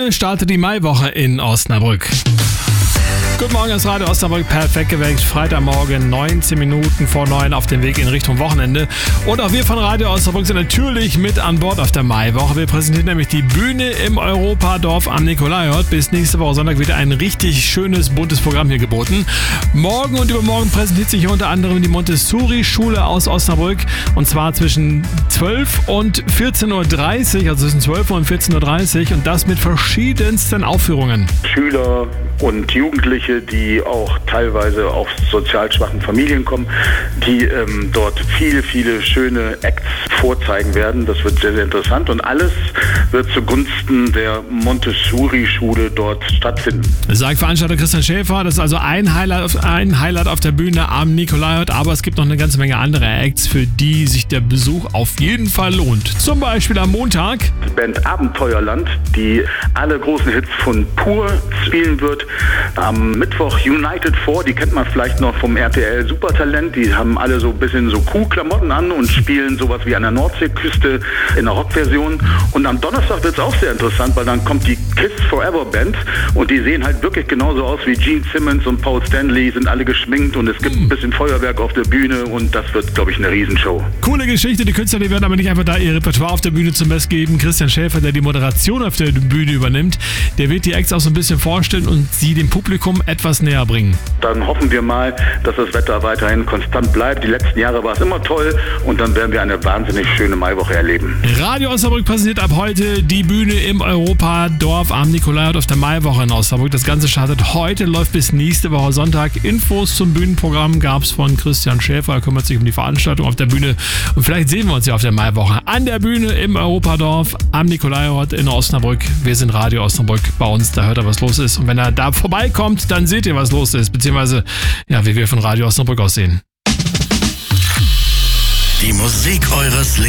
Bühne startet die Maiwoche in Osnabrück. Guten Morgen, das Radio Osnabrück, perfekt geweckt. Freitagmorgen, 19 Minuten vor 9 auf dem Weg in Richtung Wochenende. Und auch wir von Radio Osnabrück sind natürlich mit an Bord auf der Maiwoche. Wir präsentieren nämlich die Bühne im Europadorf am Nikolaiort. Bis nächste Woche Sonntag wieder ein richtig schönes, buntes Programm hier geboten. Morgen und übermorgen präsentiert sich hier unter anderem die Montessori-Schule aus Osnabrück. Und zwar zwischen 12 und 14.30 Uhr, also zwischen 12 und 14.30 Uhr. Und das mit verschiedensten Aufführungen. Schüler und Jugendliche, die auch teilweise aus sozial schwachen Familien kommen, die dort viele schöne Acts vorzeigen werden. Das wird sehr, sehr interessant und alles wird zugunsten der Montessori-Schule dort stattfinden. Sagt Veranstalter Christian Schäfer, das ist also ein Highlight auf der Bühne am Nikolaiort, aber es gibt noch eine ganze Menge andere Acts, für die sich der Besuch auf jeden Fall lohnt. Zum Beispiel am Montag Die Band Abenteuerland, die alle großen Hits von Pur spielen wird. Am Mittwoch United 4, die kennt man vielleicht noch vom RTL Supertalent. Die haben alle so ein bisschen so Kuhklamotten an und spielen sowas wie an der Nordseeküste in der Rockversion. Und am Donnerstag wird es auch sehr interessant, weil dann kommt die Kiss Forever Band und die sehen halt wirklich genauso aus wie Gene Simmons und Paul Stanley, sind alle geschminkt und es gibt ein bisschen Feuerwerk auf der Bühne und das wird, glaube ich, eine Riesenshow. Coole Geschichte, die Künstler, die werden aber nicht einfach da ihr Repertoire auf der Bühne zum Besten geben. Christian Schäfer, der die Moderation auf der Bühne übernimmt, der wird die Acts auch so ein bisschen vorstellen und sie dem Publikum etwas näher bringen. Dann hoffen wir mal, dass das Wetter weiterhin konstant bleibt. Die letzten Jahre war es immer toll und dann werden wir eine wahnsinnig schöne Maiwoche erleben. Radio Osnabrück präsentiert ab heute die Bühne im Europadorf am Nikolaiort auf der Maiwoche in Osnabrück. Das Ganze startet heute, läuft bis nächste Woche Sonntag. Infos zum Bühnenprogramm gab es von Christian Schäfer. Er kümmert sich um die Veranstaltung auf der Bühne und vielleicht sehen wir uns ja auf der Maiwoche an der Bühne im Europadorf am Nikolaiort in Osnabrück. Wir sind Radio Osnabrück bei uns, da hört er, was los ist. Und wenn er da vorbeikommt, dann seht ihr, was los ist, beziehungsweise ja, wie wir von Radio Osnabrück aussehen. Die Musik eures Lebens.